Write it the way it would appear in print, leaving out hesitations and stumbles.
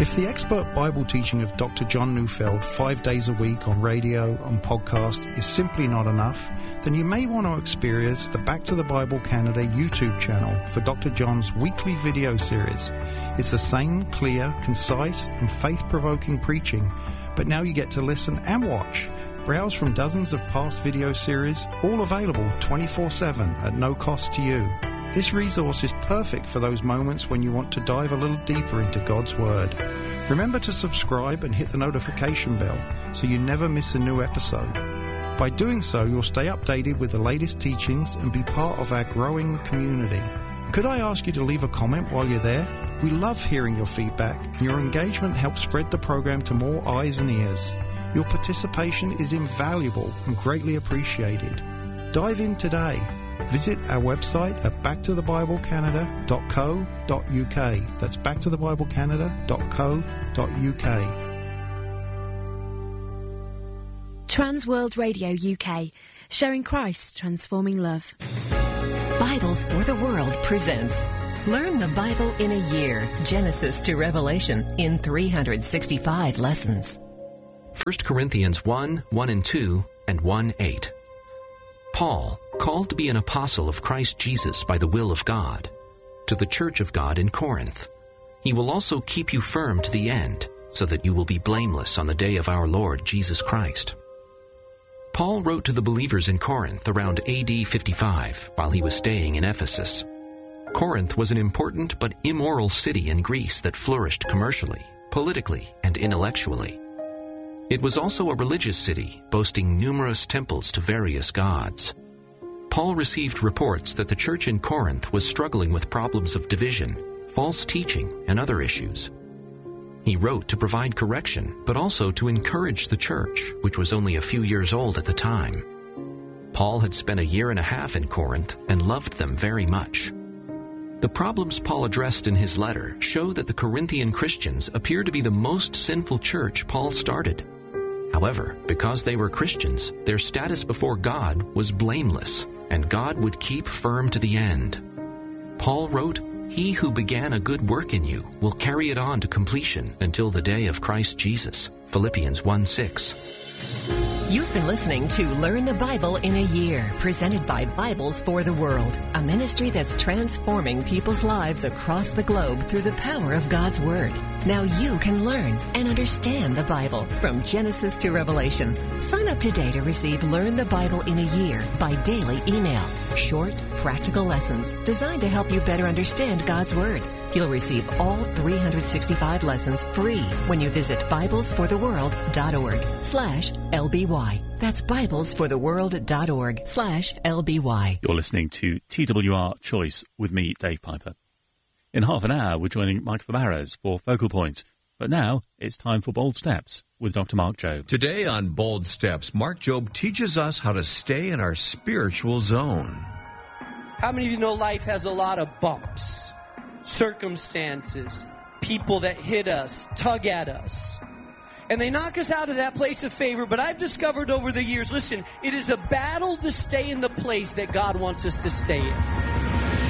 If the expert Bible teaching of Dr. John Neufeld 5 days a week on radio, on podcast, is simply not enough, then you may want to experience the Back to the Bible Canada YouTube channel for Dr. John's weekly video series. It's the same clear, concise, and faith-provoking preaching, but now you get to listen and watch. Browse from dozens of past video series, all available 24/7 at no cost to you. This resource is perfect for those moments when you want to dive a little deeper into God's Word. Remember to subscribe and hit the notification bell so you never miss a new episode. By doing so, you'll stay updated with the latest teachings and be part of our growing community. Could I ask you to leave a comment while you're there? We love hearing your feedback, and your engagement helps spread the program to more eyes and ears. Your participation is invaluable and greatly appreciated. Dive in today. Visit our website at backtothebiblecanada.co.uk. That's backtothebiblecanada.co.uk. Transworld Radio UK, sharing Christ, transforming love. Bibles for the World presents Learn the Bible in a Year, Genesis to Revelation, in 365 lessons. 1 Corinthians 1:1-2, and 1:8. Paul, called to be an apostle of Christ Jesus by the will of God, to the church of God in Corinth. He will also keep you firm to the end, so that you will be blameless on the day of our Lord Jesus Christ. Paul wrote to the believers in Corinth around AD 55 while he was staying in Ephesus. Corinth was an important but immoral city in Greece that flourished commercially, politically, and intellectually. It was also a religious city, boasting numerous temples to various gods. Paul received reports that the church in Corinth was struggling with problems of division, false teaching, and other issues. He wrote to provide correction, but also to encourage the church, which was only a few years old at the time. Paul had spent a year and a half in Corinth and loved them very much. The problems Paul addressed in his letter show that the Corinthian Christians appear to be the most sinful church Paul started. However, because they were Christians, their status before God was blameless, and God would keep firm to the end. Paul wrote, "He who began a good work in you will carry it on to completion until the day of Christ Jesus." Philippians 1:6. You've been listening to Learn the Bible in a Year, presented by Bibles for the World, a ministry that's transforming people's lives across the globe through the power of God's Word. Now you can learn and understand the Bible from Genesis to Revelation. Sign up today to receive Learn the Bible in a Year by daily email. Short, practical lessons designed to help you better understand God's Word. You'll receive all 365 lessons free when you visit BiblesForTheWorld.org/LBY. That's BiblesForTheWorld.org/LBY. You're listening to TWR Choice with me, Dave Piper. In half an hour, we're joining Mike Fabarez for Focal Point. But now, it's time for Bold Steps with Dr. Mark Jobe. Today on Bold Steps, Mark Jobe teaches us how to stay in our spiritual zone. How many of you know life has a lot of bumps? Circumstances, people that hit us, tug at us. And they knock us out of that place of favor. But I've discovered over the years, listen, it is a battle to stay in the place that God wants us to stay in.